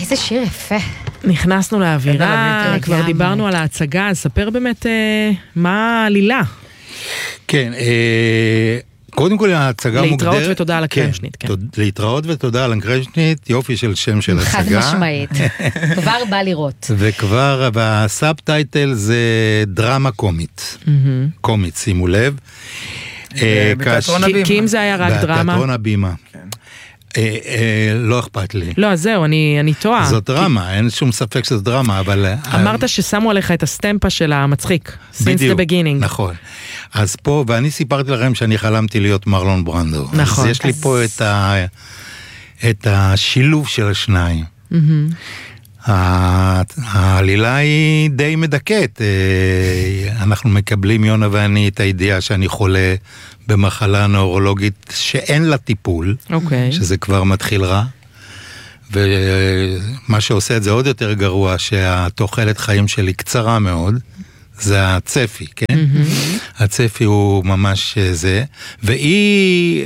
איזה שיר יפה. נכנסנו לאווירה, כבר דיברנו על ההצגה, אז ספר באמת מה העלילה. כן, קודם כל ההצגה מוגדרת... להתראות ותודה על הקרשנית, כן. להתראות ותודה על הקרשנית, יופי של שם של הצגה. חד משמעית. כבר בא לראות. וכבר, והסאבטייטל זה דרמה קומית. קומית, שימו לב. בתיאטרון הבימה. כי אם זה היה רק דרמה... בתיאטרון הבימה. לא אכפת לי. לא, אז זהו, אני טועה. זאת דרמה, אין שום ספק שזו דרמה, אבל... אמרת ששמו עליך את הסטמפה של המצחיק. בדיוק, since the beginning. נכון. אז פה, ואני סיפרתי לכם שאני חלמתי להיות מרלון ברנדו. נכון. אז יש לי פה את השילוב של השניים. העלילה היא די מדכאת. אנחנו מקבלים, יונה ואני, את הידיעה שאני חולה במחלה נוירולוגית שאין לה טיפול, שזה כבר מתחיל רע. ומה שעושה את זה עוד יותר גרוע, שהתוחלת חיים שלי קצרה מאוד, זה הצפי, כן? הצפי הוא ממש זה, והיא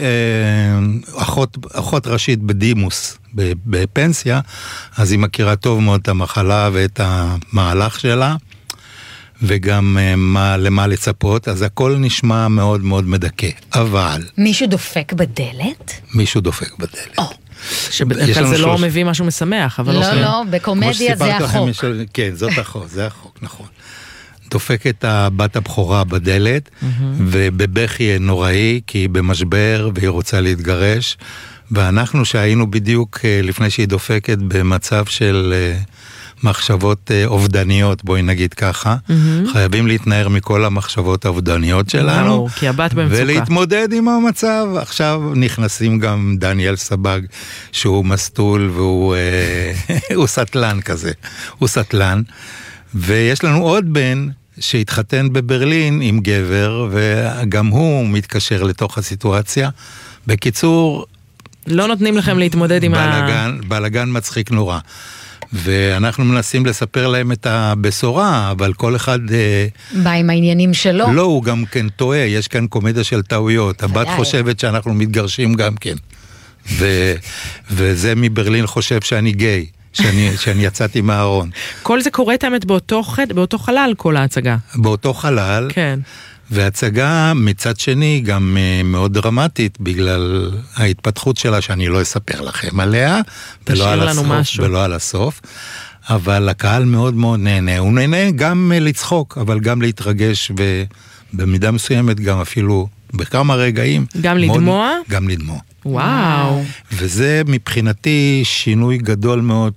אחות ראשית בדימוס, בפנסיה, אז היא מכירה טוב מאוד את המחלה ואת המהלך שלה, וגם למה לצפות, אז הכל נשמע מאוד מאוד מדכא, אבל... מישהו דופק בדלת? מישהו דופק בדלת. שבדרך כלל זה לא מביא משהו משמח, אבל לא, בקומדיה זה החוק. כן, זה החוק, נכון. דופקת הבת הבכורה בדלת, ובבכי נוראי, כי היא במשבר, והיא רוצה להתגרש, ואנחנו שהיינו בדיוק לפני שהיא דופקת במצב של מחשבות אובדניות, בואי נגיד ככה, חייבים להתנער מכל המחשבות האובדניות שלנו, כי הבת במצוקה. ולהתמודד עם המצב. עכשיו נכנסים גם דניאל סבג, שהוא מסטול, והוא סטלן כזה, הוא סטלן, ויש לנו עוד בן שהתחתן בברלין עם גבר, וגם הוא מתקשר לתוך הסיטואציה. בקיצור... לא נותנים לכם להתמודד עם בלגן מצחיק נורא. ואנחנו מנסים לספר להם את הבשורה, אבל כל אחד... בא עם העניינים שלו. לא, הוא גם כן טועה, יש כאן קומדיה של טעויות. הבת חושבת שאנחנו מתגרשים גם כן. וזה מברלין חושב שאני גיי. שאני יצאתי מהארון. כל זה קורה תאמת באותו חלל, כל ההצגה. באותו חלל. כן. והצגה מצד שני גם מאוד דרמטית, בגלל ההתפתחות שלה, שאני לא אספר לכם עליה, ולא על הסוף. אבל הקהל מאוד מאוד נהנה. הוא נהנה גם לצחוק, אבל גם להתרגש, ובמידה מסוימת גם אפילו בכמה רגעים. גם לדמוע? גם לדמוע. וואו. וזה מבחינתי שינוי גדול מאוד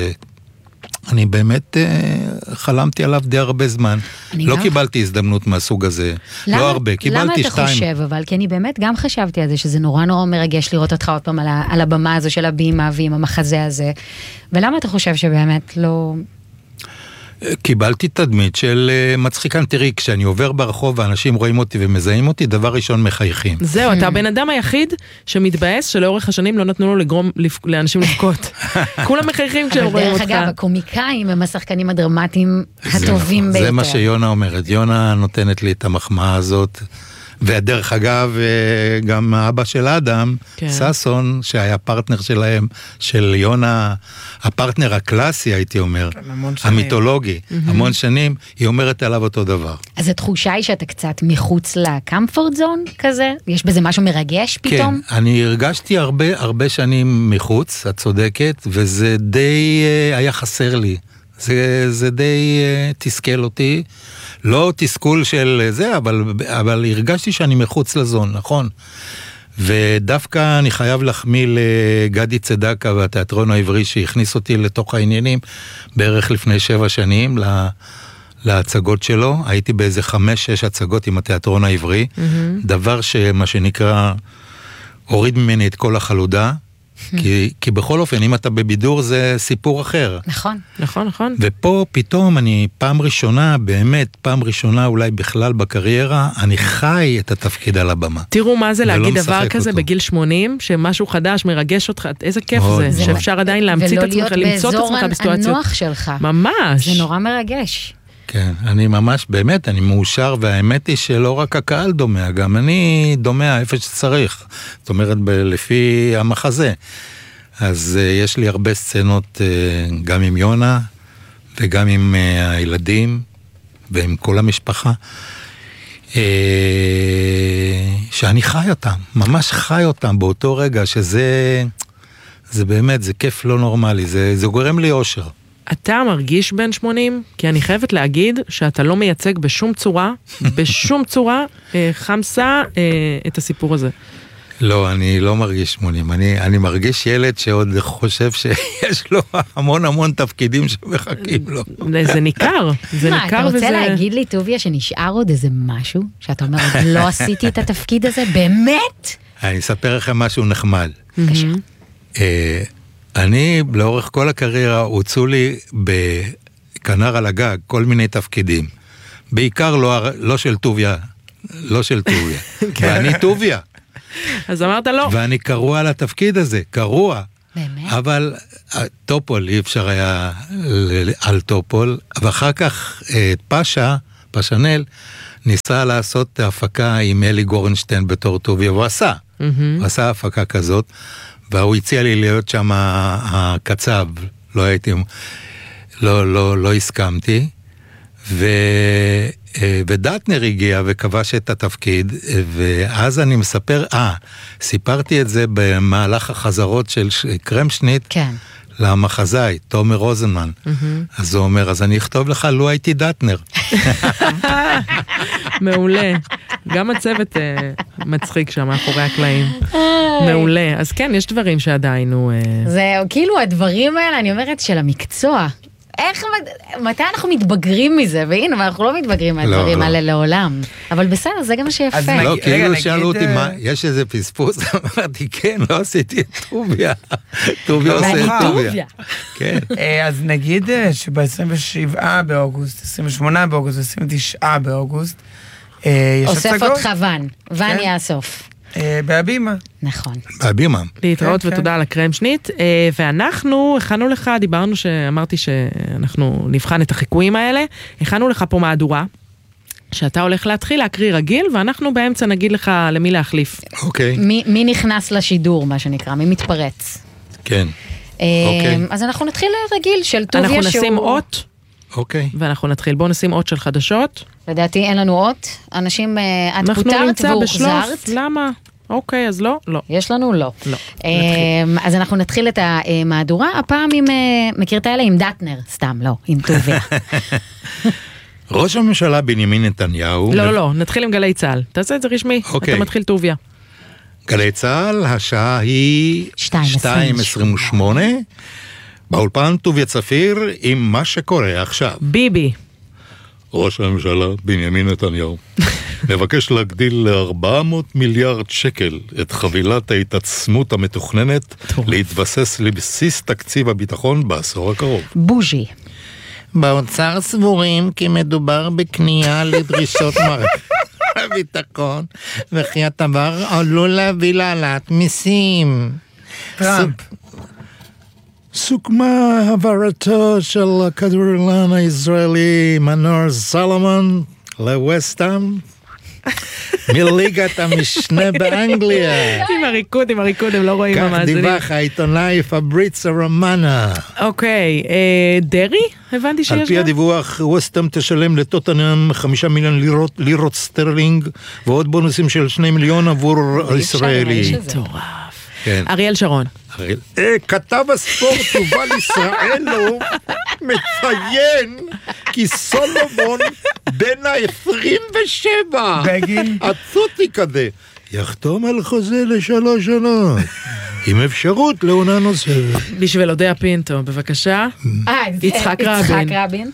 שאני באמת חלמתי עליו די הרבה זמן. לא קיבלתי הזדמנות מהסוג הזה. לא הרבה, קיבלתי 2. למה אתה חושב אבל? כי אני באמת גם חשבתי על זה, שזה נורא נורא מרגש לראות אותך עוד פעם על הבמה הזו של הבימה ועם המחזה הזה. ולמה אתה חושב שבאמת לא... קיבלתי תדמית של מצחיקן. תראי, כשאני עובר ברחוב ואנשים רואים אותי ומזהים אותי, דבר ראשון מחייכים. זהו, אתה הבן אדם היחיד שמתבאס שלאורך השנים לא נתנו לו לגרום לאנשים לבכות. כולם מחייכים כשהם רואים אותך. דרך אגב, הקומיקאים הם השחקנים הדרמטיים הטובים ביותר. זה מה שיונה אומרת. יונה נותנת לי את המחמאה הזאת. ודרך אגב, גם האבא של אדם, ססון, שהיה פרטנר שלהם, של יונה, הפרטנר הקלאסי, הייתי אומר, המיתולוגי, המון שנים, היא אומרת עליו אותו דבר. אז התחושה היא שאתה קצת מחוץ לקמפורט זון כזה? יש בזה משהו מרגש פתאום? כן, אני הרגשתי הרבה שנים מחוץ, את צודקת, וזה די היה חסר לי. זה די תסכל אותי. לא תסכול של זה, אבל הרגשתי שאני מחוץ לזון, נכון? ודווקא אני חייב להחמיא לגדי צדקה והתיאטרון העברי שהכניס אותי לתוך העניינים בערך לפני 7 שנים להצגות שלו. הייתי באיזה 5-6 הצגות עם התיאטרון העברי, דבר שמה שנקרא הוריד ממני את כל החלודה, כי בכל אופן, אם אתה בבידור זה סיפור אחר. נכון. ופה פתאום אני פעם ראשונה, באמת פעם ראשונה אולי בכלל בקריירה, אני חי את התפקיד על הבמה. תראו מה זה להגיד דבר כזה בגיל 80, שמשהו חדש מרגש אותך, איזה כיף זה, שאפשר עדיין להמציא את עצמך, למצוא את עצמך בסיטואציות. ולא להיות הנוח שלך. ממש. זה נורא מרגש. כן, אני ממש, באמת, אני מאושר, והאמת היא שלא רק הקהל דומע, גם אני דומע איפה שצריך. זאת אומרת, לפי המחזה. אז יש לי הרבה סצנות גם עם יונה, וגם עם הילדים, ועם כל המשפחה, שאני חי אותם, ממש חי אותם באותו רגע, שזה באמת, זה כיף לא נורמלי, זה גורם לי אושר. אתה מרגיש בן 80? כי אני חייבת להגיד שאתה לא מייצג בשום צורה, חמסה, את הסיפור הזה. לא, אני לא מרגיש 80, אני מרגיש ילד שעוד חושב שיש לו המון תפקידים שמחכים לו. זה ניכר, מה, אתה רוצה להגיד לי, טוביה, שנשאר עוד איזה משהו, שאתה אומר, לא עשיתי את התפקיד הזה, באמת? אני אספר לכם משהו נחמד. בבקשה. אני, לאורך כל הקריירה, הוצאו לי בכנר על הגג כל מיני תפקידים. בעיקר לא של טוביה, ואני טוביה. אז אמרת לא. ואני קרוע על התפקיד הזה, קרוע. באמת? אבל טופול, אי אפשר היה על טופול, ואחר כך פשנל, ניסה לעשות הפקה עם אלי גורנשטיין בתור טוביה, והוא עשה. הוא עשה הפקה כזאת, והוא הציע לי להיות שם הקצב, לא הייתי, לא הסכמתי, ודטנר הגיע וכבש את התפקיד, ואז אני סיפרתי את זה במהלך החזרות של קרמשניט, כן. למחזאי, תומר רוזנמן. אז הוא אומר, אז אני אכתוב לך, לא הייתי דטנר. מעולה. גם הצוות מצחיק שם, מאחורי הקלעים. מעולה. אז כן, יש דברים שעדיין הוא... זה כאילו הדברים האלה, אני אומרת, של המקצוע. מתי אנחנו מתבגרים מזה? והנה, אנחנו לא מתבגרים מהדברים האלה לעולם. אבל בסדר, זה גם מה שיפה. לא, כאילו שאלו אותי, יש איזה פספוס? אמרתי, כן, לא עשיתי את טוביה. טוביה עושה את טוביה. אז נגיד שב-27 באוגוסט, 28 באוגוסט, 29 באוגוסט, אוסף אותך ון יאסוף. בהבימה. נכון. בהבימה. להתראות ותודה על הקרמשניט. ואנחנו הכנו לך, דיברנו שאמרתי שאנחנו נבחן את החיקויים האלה, הכנו לך פה מהדורה, שאתה הולך להתחיל להקריא רגיל, ואנחנו באמצע נגיד לך למי להחליף. אוקיי. מי נכנס לשידור, מה שנקרא, מי מתפרץ. כן. אז אנחנו נתחיל רגיל של טוביה שהוא... אנחנו נשים אות. אוקיי. ואנחנו נתחיל. בואו נשים אות של חדשות. לדעתי אין לנו אות. אנשים, את פותרת והוחזרת. למה? אוקיי, אז לא. יש לנו לא. לא. אז אנחנו נתחיל את המהדורה, הפעם עם, מכיר את האלה? עם דטנר, סתם, לא, עם טוביה. ראש הממשלה בנימין נתניהו... לא, נתחיל עם גלי צהל. תעשה את זה רשמי, אתה מתחיל טוביה. גלי צהל, השעה היא 2:28. באולפן טוביה צפיר עם מה שקורה עכשיו. ביבי. ראש הממשלה בנימין נתניהו מבקש להגדיל ל$400 מיליארד את חבילת ההתעצמות המתוכננת להתבסס לבסיס תקציב הביטחון בעשור הקרוב. בוז'י. באוצר סבורים כי מדובר בקנייה לדרישות מערכת הביטחון, וכי הדבר עלול להביא להעלאת מיסים. טראמפ. סוכמה העברתו של הכדורגלן הישראלי מנור סלומון לווסטהאם מליגת המשנה באנגליה. עם הריקוד, הם לא רואים המאזינים. כך דיווח העיתונאי פבריצו רומאנה. אוקיי, דרי? הבנתי שיש על פי הדיווח, ווסטהאם תשלם לטוטנהאם 5 מיליון לירות סטרלינג, ועוד בונוסים של 2 מיליון עבור הישראלי. מטורף. אריאל שרון. כתב הספורט יובל ישראלוב מציין כי סולומון בן ה-27 בגין עצותי כזה יחתום על חוזה ל3 שנות עם אפשרות לעונה נוספת. בשביל אודיה פינטו, בבקשה. יצחק רבין.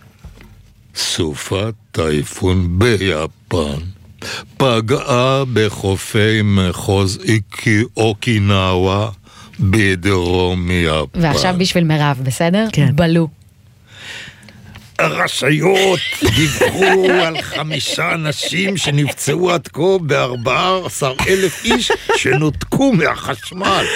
סופת טייפון ביפן פגעה בחופי מחוז אוקינאווה בדרום יפן. ועכשיו בשביל מירב, בסדר? כן. בלו. הרשויות דיווחו על 5 אנשים שנפצעו עד כה ב14,000 איש שנותקו מהחשמל.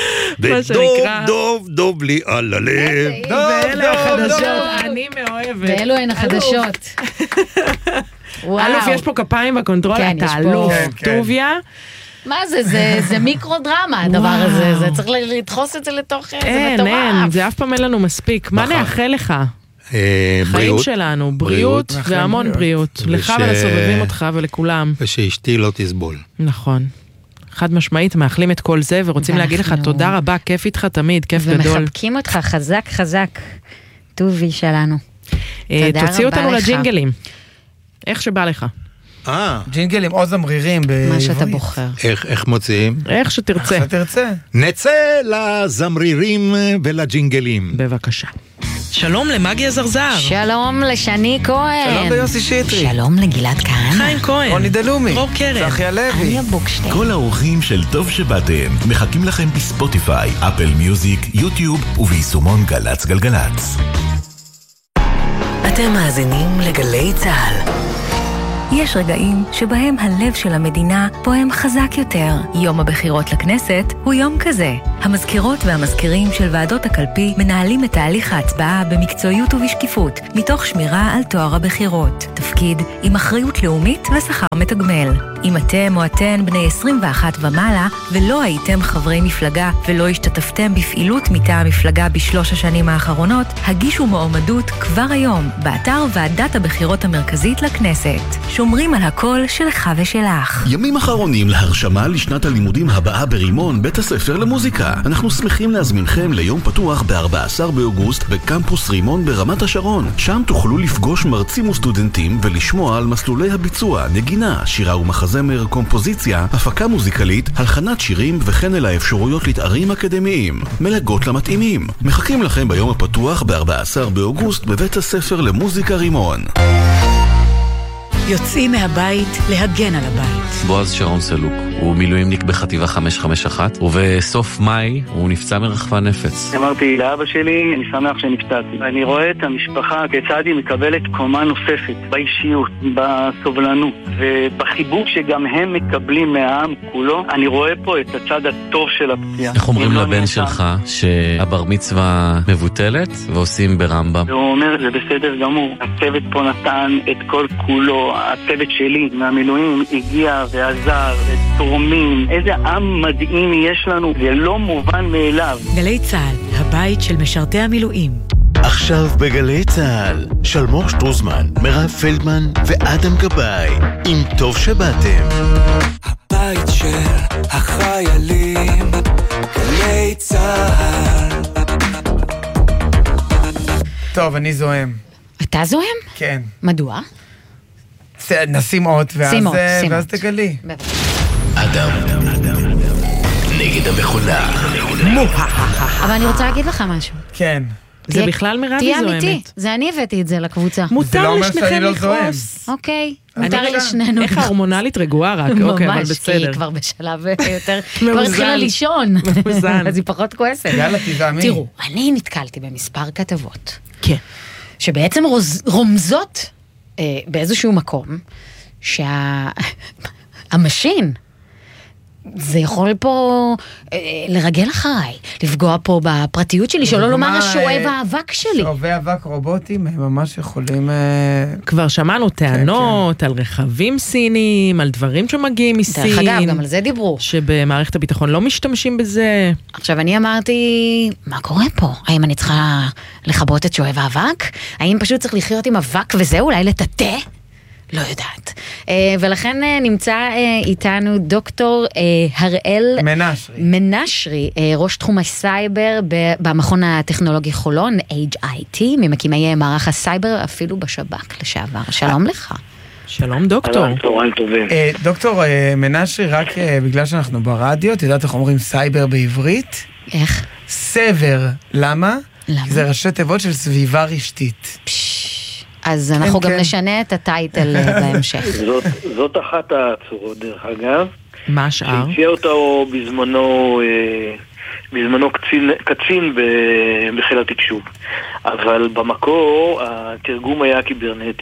ודוב לי על הלב. ואלה החדשות, אני מאוהבת. ואלו הן החדשות. אלוף, יש פה כפיים בקונטרול, אתה אלוף, טוביה. מה זה מיקרו דרמה הדבר הזה, זה צריך לדחוס את זה לתוך, זה מטורף. אין, זה אף פעם אין לנו מספיק. מה נאחל לך? חיים שלנו, בריאות והמון בריאות. לך ולסובבים אותך ולכולם. ושאשתי לא תסבול. נכון. חד משמעית, מאחלים את כל זה, ורוצים להגיד לך תודה רבה, כיף איתך תמיד, כיף גדול. ומחבקים אותך חזק חזק, טובי שלנו. תוציא אותנו לג'ינגלים. איך שבא לך. ג'ינגלים או זמרירים בעברית. מה שאתה בוחר. איך מוציאים? איך שתרצה. איך שתרצה. נצא לזמרירים ולג'ינגלים. בבקשה. שלום למגיה זרזר. שלום לשני כהן. שלום ליוסי שטרי. שלום לגלעד כהן. חיים כהן. רוני דלומי. דרור קרן. צחי הלוי. אניה בוקשטיין. כל האורחים של טוב שבאתם מחכים לכם בספוטיפיי, אפל מיוזיק, יוטיוב וביישומון גלץ גלגלץ. אתם מאזינים לגלי צהל. יש רגעים שבהם הלב של המדינה פועם חזק יותר. יום הבחירות לכנסת הוא יום כזה. המזכירות והמזכירים של ועדות הקלפי מנהלים את תהליך ההצבעה במקצועיות ובשקיפות, מתוך שמירה על טוהר הבחירות. תפקיד עם אחריות לאומית ושכר מתגמל. אם אתם או אתן בני 21 ומעלה ולא הייתם חברי מפלגה ולא השתתפתם בפעילות מטעם מפלגה ב3 השנים האחרונות, הגישו מועמדות כבר היום באתר ועדת הבחירות המרכזית לכנסת. שומרים על הקול שלך ושלך. ימים אחרונים להרשמה לשנת הלימודים הבאה ברימון, בית הספר למוזיקה. אנחנו שמחים להזמינכם ליום פתוח ב-14 באוגוסט בקמפוס רימון ברמת השרון. שם תוכלו לפגוש מרצים וסטודנטים ולשמוע על מסלולי הביצוע, נגינה, שירה ומחזמר, קומפוזיציה, הפקה מוזיקלית, הלחנת שירים וכן אל האפשרויות לתארים אקדמיים. מלגות למתאימים. מחכים לכם ביום הפתוח ב-14 באוגוסט בבית הספר למוזיקה רימון. יוצאים מהבית להגן על הבית. בועז שרון סלוק, הוא מילואימניק בחטיבה 551, ובסוף מאי הוא נפצע מרחפן נפץ. אמרתי לאבא שלי, אני שמח שנפצעתי. אני רואה את המשפחה כיצד היא מקבלת קומה נוספת, באישיות, בסובלנות, ובחיבוק שגם הם מקבלים מהעם כולו. אני רואה פה את הצד הטוב של הפציעה. איך אומרים לבן שלך שהבר מצווה מבוטלת ועושים ברמב"ם? והוא אומר, זה בסדר גמור. הצוות פה נתן את כל כולו. הצוות שלי מהמילואים הגיע ועזר ותורמים. איזה עם מדהים יש לנו, זה לא מובן מאליו. גלי צהל, הבית של משרתי המילואים. עכשיו בגלי צהל, שלמור שטרוזמן, מירב פלדמן ואדם גבאי, עם טוב שבאתם. הבית של החיילים, גלי צהל. טוב, אני זוהם. אתה זוהם? כן. מדוע? נשים אות, ואז תגלי. אדם נגד המכונה. אבל אני רוצה להגיד לך משהו. כן. זה בכלל מירב היא זוהמת. תהיה אמיתי, זה אני הבאתי את זה לקבוצה. מותר לשניכם לכעוס. אוקיי, מותר לשנינו. איך ההורמונלית רגועה רק, אוקיי, אבל בסדר. ממש, כי היא כבר בשלב יותר, כבר התחילה לישון. אז היא פחות כועסת. יאללה, תזעמי. תראו, אני נתקלתי במספר כתבות. כן. שבעצם רומזות באיזשהו מקום שהמשין זה יכול פה לרגל אחריי, לפגוע פה בפרטיות שלי, שלא לומר השואב האבק שלי. שואבי אבק רובוטים הם ממש יכולים... כבר שמענו טענות על רכבים סינים, על דברים שמגיעים מסין. דרך אגב, גם על זה דיברו. שבמערכת הביטחון לא משתמשים בזה. עכשיו אני אמרתי, מה קורה פה? האם אני צריכה לחבות את שואב האבק? האם פשוט צריך לחיות עם אבק וזה אולי לטאטא? לא יודעת. ולכן נמצא איתנו דוקטור הראל מנשרי, ראש תחום הסייבר במכון הטכנולוגי חולון, HIT, ממקימי מערך הסייבר אפילו בשב"כ לשעבר. שלום לך. שלום דוקטור. דוקטור מנשרי, רק בגלל שאנחנו ברדיו, את יודעת איך אומרים סייבר בעברית? איך? סבר. למה? כי זה ראשי תיבות של סביבה רשתית. אז אנחנו גם נשנה את הטייטל בהמשך. זאת אחת הצורות דרך אגב. מה השאר? שהציע אותו בזמנו קצין בחיל התקשוב. אבל במקור התרגום היה קיברנטי.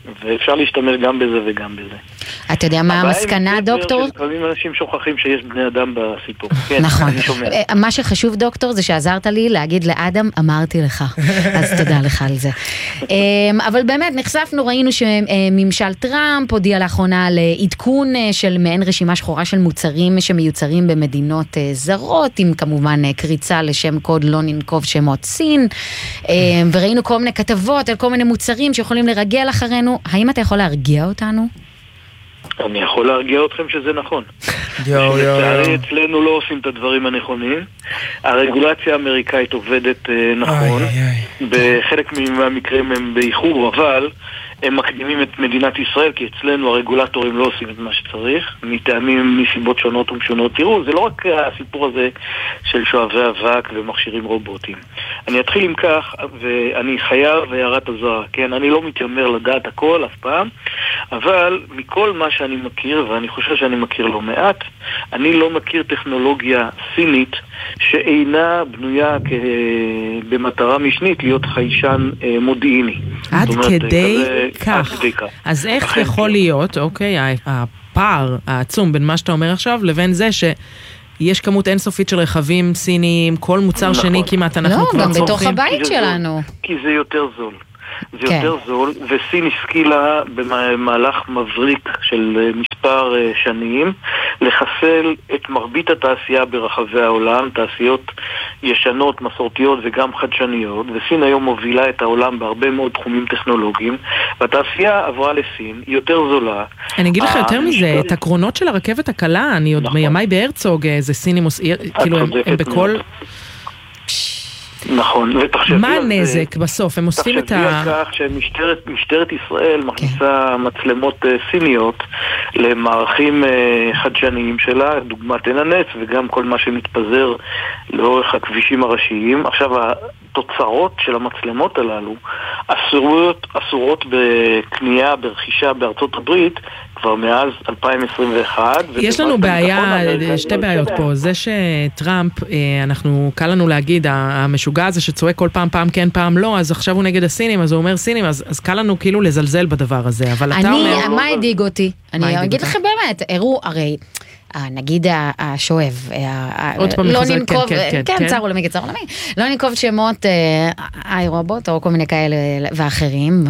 ואפשר להשתמש גם בזה וגם בזה. אתה יודע מה המסקנה, דוקטור? לפעמים אנשים שוכחים שיש בני אדם בסיפור. נכון. מה שחשוב, דוקטור, זה שעזרת לי להגיד לאדם, אמרתי לך. אז תודה לך על זה. אבל באמת, נחשפנו, ראינו שממשל טראמפ הודיע לאחרונה על עדכון של מעין רשימה שחורה של מוצרים שמיוצרים במדינות זרות, עם כמובן קריצה לשם קוד לא ננקוב שמות סין, וראינו כל מיני כתבות על כל מיני מוצרים שיכולים לרגל אחרינו. האם אתה יכול להרגיע אותנו? אני יכול להרגיע אתכם שזה נכון. לצערי אצלנו לא עושים את הדברים הנכונים. הרגולציה האמריקאית עובדת נכון. בחלק מהמקרים הם באיחור, אבל הם מקדימים את מדינת ישראל, כי אצלנו הרגולטורים לא עושים את מה שצריך, מטעמים מסיבות שונות ומשונות. תראו, זה לא רק הסיפור הזה של שואבי אבק ומכשירים רובוטים. אני אתחיל עם כך, ואני חייב הערת הזרה, כן? אני לא מתיימר לדעת הכל אף פעם, אבל מכל מה שאני מכיר, ואני חושב שאני מכיר לא מעט, אני לא מכיר טכנולוגיה סינית שאינה בנויה במטרה משנית להיות חיישן מודיעיני. עד כדי כך. אז איך יכול להיות, אוקיי, הפער העצום בין מה שאתה אומר עכשיו לבין זה שיש כמות אינסופית של רכבים סיניים, כל מוצר שני כמעט אנחנו כבר צורכים. לא, גם בתוך הבית שלנו. כי זה יותר זול. זה יותר זול, וסין השכילה במהלך מבריק של מספר שנים לחסל את מרבית התעשייה ברחבי העולם, תעשיות ישנות, מסורתיות וגם חדשניות, וסין היום מובילה את העולם בהרבה מאוד תחומים טכנולוגיים, והתעשייה עברה לסין, היא יותר זולה. אני אגיד לך יותר מזה, את הקרונות של הרכבת הקלה, אני עוד מימי בהרצוג, זה סינים, כאילו הם בכל... נכון, מה הנזק בסוף? הם אוספים את תחשבי על כך שמשטרת ישראל מכניסה מצלמות סיניות למערכים חדשניים שלה, דוגמת עין הנץ וגם כל מה שמתפזר לאורך הכבישים הראשיים. עכשיו התוצאות של המצלמות הללו אסורות בקנייה, ברכישה בארצות הברית כבר מאז 2021. יש לנו בעיה, שתי בעיות פה. זה שטראמפ, קל לנו להגיד, המשוגע הזה שצועק כל פעם כן, פעם לא, אז עכשיו הוא נגד הסינים, אז הוא אומר סינים, אז קל לנו כאילו לזלזל בדבר הזה. אבל אתה אומר... מה הדאיג אותי? אני אגיד לכם באמת, הראו, הרי... נגיד השואב, לא ננקוב, כן, צער עולמי כצער עולמי, לא ננקוב שמות איי-רובוט או כל מיני כאלה ואחרים,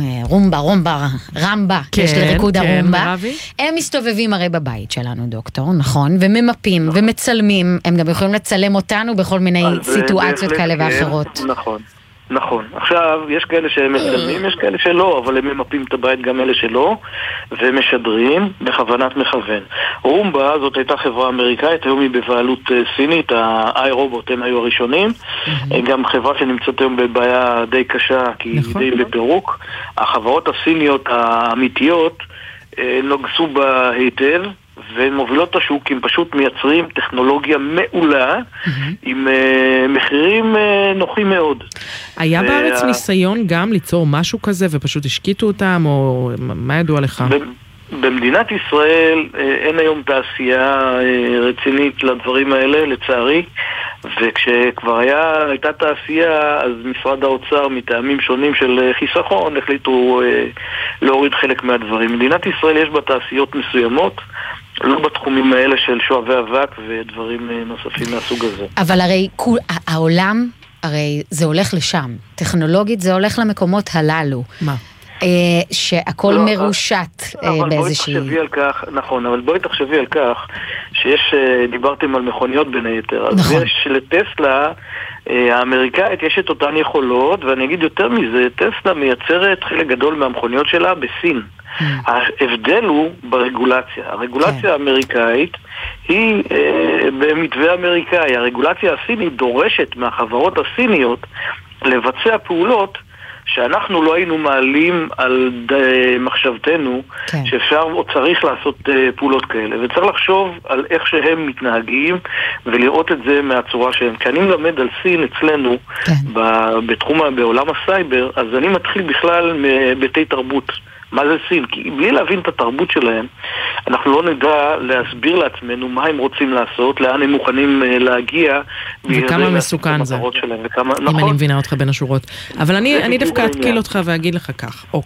רמבה, יש לריקוד הרומבה, הם מסתובבים הרי בבית שלנו, דוקטור, נכון, וממפים ומצלמים, הם גם יכולים לצלם אותנו בכל מיני סיטואציות כאלה ואחרות. נכון. עכשיו, יש כאלה שהם מצלמים, יש כאלה שלא, אבל הם ממפים את הבית גם אלה שלא, ומשדרים בכוונת מכוון. רומבה, זאת הייתה חברה אמריקאית, היום היא בבעלות סינית, האי-רובוט הם היו הראשונים, גם חברה שנמצאת היום בבעיה די קשה, כי היא די בפירוק. החברות הסיניות האמיתיות נוגסו בה היטב, והן מובילות את השוק, הם פשוט מייצרים טכנולוגיה מעולה, עם מחירים נוחים מאוד. היה בארץ ניסיון גם ליצור משהו כזה, ופשוט השקיטו אותם, או מה ידוע לך? במדינת ישראל אין היום תעשייה רצינית לדברים האלה, לצערי, וכשכבר הייתה תעשייה, אז משרד האוצר מטעמים שונים של חיסכון החליטו להוריד חלק מהדברים. מדינת ישראל יש בה תעשיות מסוימות, לא בתחומים האלה של שואבי אבק ודברים נוספים מהסוג הזה. אבל הרי העולם, הרי זה הולך לשם. טכנולוגית זה הולך למקומות הללו. מה? שהכל מרושת באיזושהי... נכון, אבל בואי תחשבי על כך שיש, דיברתם על מכוניות בין היתר, אז יש לטסלה האמריקאית יש את אותן יכולות, ואני אגיד יותר מזה, טסלה מייצרת חלק גדול מהמכוניות שלה בסין. ההבדל הוא ברגולציה. הרגולציה האמריקאית היא במתווה אמריקאי. הרגולציה הסינית דורשת מהחברות הסיניות לבצע פעולות שאנחנו לא היינו מעלים על מחשבתנו שאפשר או צריך לעשות פעולות כאלה, וצריך לחשוב על איך שהם מתנהגים ולראות את זה מהצורה שהם. כי אני מלמד על סין אצלנו בעולם הסייבר, אז אני מתחיל בכלל מביתי תרבות. מה זה סין? כי בלי להבין את התרבות שלהם, אנחנו לא נדע להסביר לעצמנו מה הם רוצים לעשות, לאן הם מוכנים להגיע. וכמה מסוכן זה. אם אני מבינה אותך בין השורות. אבל אני דווקא אתקיל אותך ואגיד לך כך, אוקיי.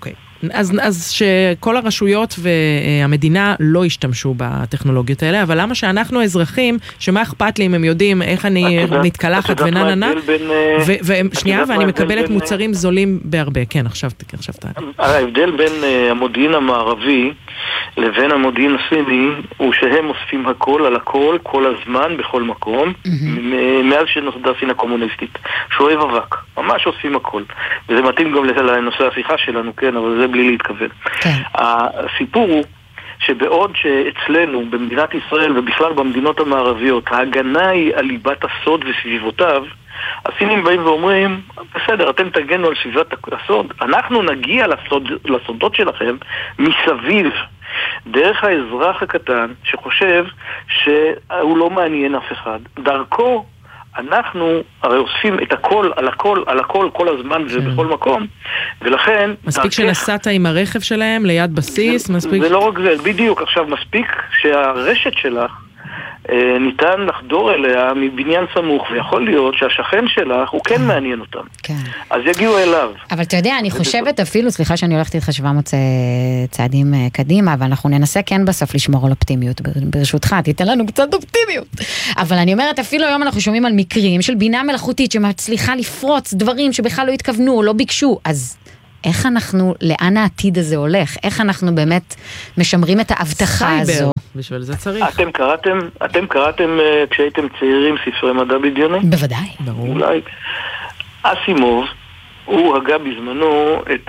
אז שכל הרשויות והמדינה לא ישתמשו בטכנולוגיות האלה, אבל למה שאנחנו האזרחים, שמה אכפת לי אם הם יודעים איך אני מתקלחת ונננה, ושנייה, ואני מקבלת מוצרים זולים בהרבה. כן, עכשיו ההבדל בין המודיעין המערבי לבין המודיעין הסיני, הוא שהם אוספים הכל על הכל, כל הזמן, בכל מקום, מאז שנוסדה סין הקומוניסטית. שואב אבק, ממש אוספים הכל. וזה מתאים גם לנושא השיחה שלנו, כן, אבל זה בלי להתכוון. הסיפור הוא שבעוד שאצלנו, במדינת ישראל ובכלל במדינות המערביות, ההגנה היא על ליבת הסוד וסביבותיו, הסינים באים ואומרים, בסדר, אתם תגנו על סביבת הסוד, אנחנו נגיע לסודות שלכם מסביב, דרך האזרח הקטן שחושב שהוא לא מעניין אף אחד. דרכו אנחנו הרי אוספים את הכל על הכל על הכל כל הזמן ובכל מקום, ולכן מספיק שנסעת עם הרכב שלהם ליד בסיס, זה לא רק זה, בדיוק. עכשיו מספיק שהרשת שלך ניתן לחדור אליה מבניין סמוך, ויכול להיות שהשכן שלך הוא כן מעניין אותם. אז יגיעו אליו. אבל אתה יודע, אני חושבת אפילו, סליחה שאני הולכת איתך 700 צעדים קדימה, אבל אנחנו ננסה כן בסוף לשמור על אופטימיות. ברשותך, תיתן לנו קצת אופטימיות. אבל אני אומרת, אפילו היום אנחנו שומעים על מקרים של בינה מלאכותית שמצליחה לפרוץ דברים שבכלל לא התכוונו, לא ביקשו. אז איך אנחנו, לאן העתיד הזה הולך? איך אנחנו באמת משמרים את ההבטחה הזו? בשביל זה צריך. אתם קראתם כשהייתם צעירים ספרי מדע בדיוני? בוודאי. אולי. אסימוב, הוא הגה בזמנו את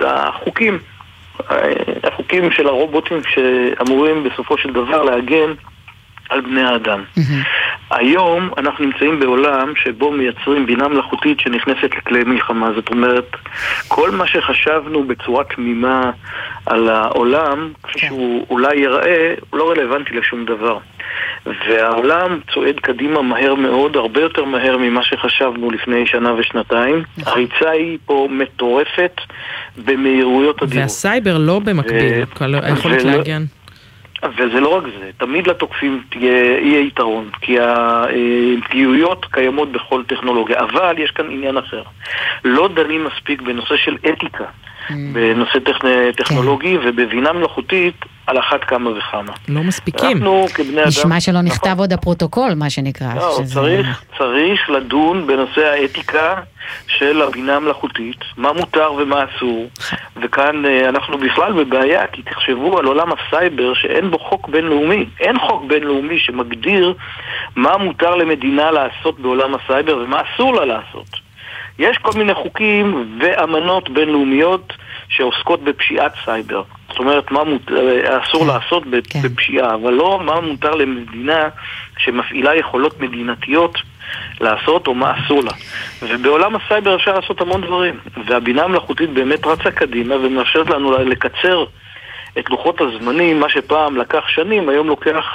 החוקים של הרובוטים שאמורים בסופו של דבר להגן על בני האדם. היום אנחנו נמצאים בעולם שבו מייצרים בינה מלאכותית שנכנסת לכלי מלחמה. זאת אומרת, כל מה שחשבנו בצורה תמימה על העולם, כפי שהוא אולי יראה, הוא לא רלוונטי לשום דבר. והעולם צועד קדימה מהר מאוד, הרבה יותר מהר ממה שחשבנו לפני שנה ושנתיים. הריצה היא פה מטורפת במהירויות אדירות. והסייבר לא במקביל, יכולת להגן. וזה לא רק זה, תמיד לתוקפים יהיה יתרון, כי הפגיעויות קיימות בכל טכנולוגיה, אבל יש כאן עניין אחר. לא דנים מספיק בנושא של אתיקה, בנושא טכנולוגי ובבינה מלאכותית על אחת כמה וכמה. לא מספיקים. נשמע שלא נכתב עוד הפרוטוקול, מה שנקרא. צריך לדון בנושא האתיקה של הבינה המלאכותית, מה מותר ומה אסור, וכאן אנחנו בכלל בבעיה, כי תחשבו על עולם הסייבר שאין בו חוק בינלאומי. אין חוק בינלאומי שמגדיר מה מותר למדינה לעשות בעולם הסייבר ומה אסור לה לעשות. יש כל מיני חוקים ואמנות בינלאומיות שעוסקות בפשיעת סייבר. זאת אומרת, מה אסור לעשות בפשיעה, אבל לא מה מותר למדינה שמפעילה יכולות מדינתיות לעשות או מה אסור לה. ובעולם הסייבר אפשר לעשות המון דברים. והבינה המלאכותית באמת רצה קדימה ומאפשרת לנו לקצר את לוחות הזמנים, מה שפעם לקח שנים, היום לוקח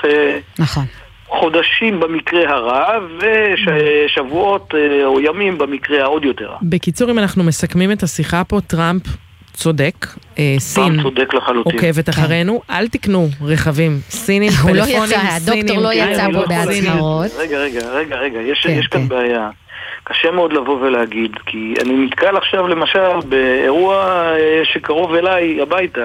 חודשים במקרה הרע ושבועות או ימים במקרה העוד יותר. בקיצור, אם אנחנו מסכמים את השיחה פה, טראמפ צודק, סין עוקבת אחרינו, אל תקנו רכבים סינים, פלאפונים סינים. הדוקטור לא יצא בו בהצהרות. רגע, יש כאן בעיה. קשה מאוד לבוא ולהגיד, כי אני נתקל עכשיו למשל באירוע שקרוב אליי הביתה,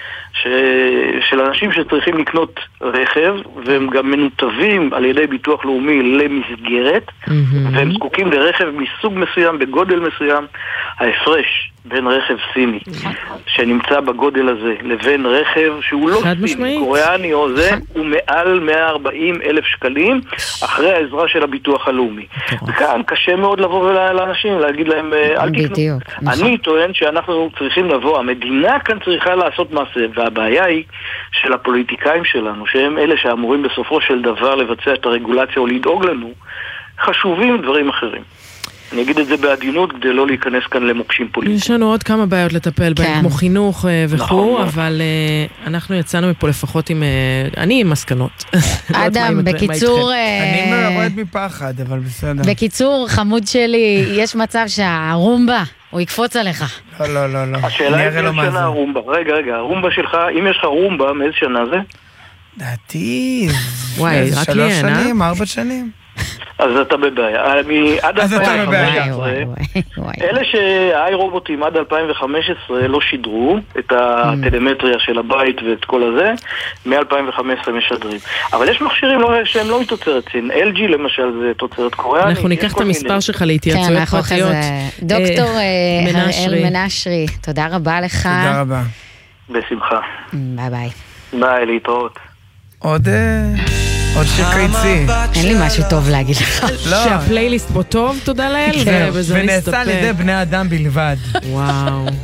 של אנשים שצריכים לקנות רכב, והם גם מנותבים על ידי ביטוח לאומי למסגרת, והם זקוקים לרכב מסוג מסוים, בגודל מסוים. ההפרש בין רכב סיני, שנמצא בגודל הזה, לבין רכב שהוא לא סיני, קוריאני או זה, הוא מעל 140,000 שקלים, אחרי העזרה של הביטוח הלאומי. וכאן קשה מאוד לבוא לאנשים, להגיד להם, אל תקנו. אני טוען שאנחנו צריכים לבוא, המדינה כאן צריכה לעשות מעשה, והבעיה היא של הפוליטיקאים שלנו, שהם אלה שאמורים בסופו של דבר לבצע את הרגולציה או לדאוג לנו, חשובים דברים אחרים. אני אגיד את זה בעדינות כדי לא להיכנס כאן למוקשים פוליטיים. יש לנו עוד כמה בעיות לטפל בהם, כמו חינוך וכו', אבל אנחנו יצאנו מפה לפחות עם, אני עם מסקנות. אדם, בקיצור... אני מרוד מפחד, אבל בסדר. בקיצור, חמוד שלי, יש מצב שהרומבה, הוא יקפוץ עליך. לא. השאלה היא מאיזה שנה הרומבה. רגע, הרומבה שלך, אם יש לך רומבה, מאיזה שנה זה? דעתי, וואי, רק לי אין, 3 שנים, 4 שנים. אז אתה בבעיה. עד 2015, אלה שהאי רובוטים עד 2015 לא שידרו את הטלמטריה של הבית ואת כל הזה, מ-2015 משדרים. אבל יש מכשירים שהם לא מתוצרת סין. LG למשל זה תוצרת קוריאנית. אנחנו ניקח את המספר שלך להתייעצויות פרטיות. דוקטור הראל מנשרי, תודה רבה לך. תודה רבה. בשמחה. ביי ביי. ביי, להתראות. עוד שקייצי. אין לי משהו טוב להגיד לך. שהפלייליסט בו טוב, תודה לאל, ובזה נסתפק. ונעשה על ידי בני אדם בלבד. וואו.